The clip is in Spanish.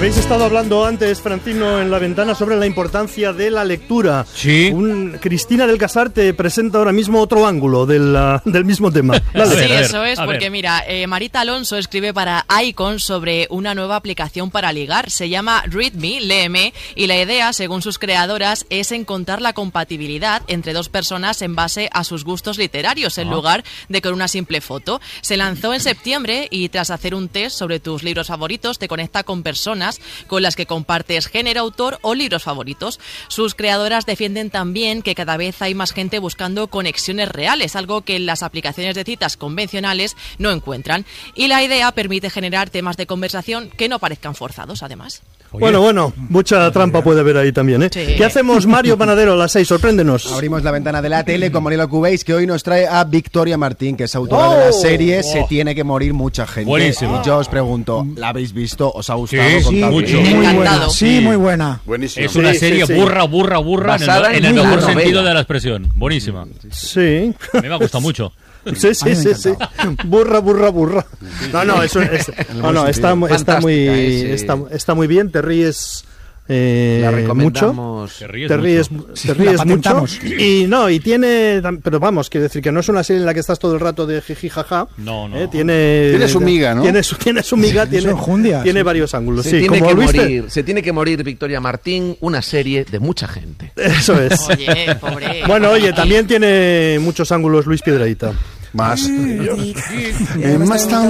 Habéis estado hablando antes, Francino, en la ventana sobre la importancia de la lectura. Sí. Cristina del Casar te presenta ahora mismo otro ángulo del mismo tema. Dale. Sí, eso es, porque mira, Marita Alonso escribe para Icon sobre una nueva aplicación para ligar. Se llama Readme, léeme, y la idea, según sus creadoras, es encontrar la compatibilidad entre dos personas en base a sus gustos literarios, en lugar de con una simple foto. Se lanzó en septiembre y tras hacer un test sobre tus libros favoritos, te conecta con personas con las que compartes género, autor o libros favoritos. Sus creadoras defienden también que cada vez hay más gente buscando conexiones reales, algo que en las aplicaciones de citas convencionales no encuentran. Y la idea permite generar temas de conversación que no parezcan forzados, además. Bueno, mucha trampa puede haber ahí también, ¿eh? Sí. ¿Qué hacemos, Mario Panadero, a las 6? Sorpréndenos. Abrimos la ventana de la tele con Mariela Cubéis, que hoy nos trae a Victoria Martín, que es autora de la serie Se tiene que morir mucha gente. Buenísimo. Y yo os pregunto, ¿la habéis visto? ¿Os ha gustado? Sí, mucho. Muy buena. Sí, muy buena. Buenísimo. Es una serie burra en el mejor sentido de la expresión. Buenísima. Sí. A mí me ha gustado mucho. Sí. Burra. No, eso es. No, está muy bien, te ríes la recomendamos. Mucho. Te ríes mucho. Y tiene, pero vamos, quiero decir que no es una serie en la que estás todo el rato de jiji jaja. No. Tiene su miga, ¿no? Tiene su miga, tiene varios ángulos. Se tiene que morir Victoria Martín, una serie de mucha gente. Eso es. Oye, pobre. Bueno, también tiene muchos ángulos Luis Piedrahita. Más.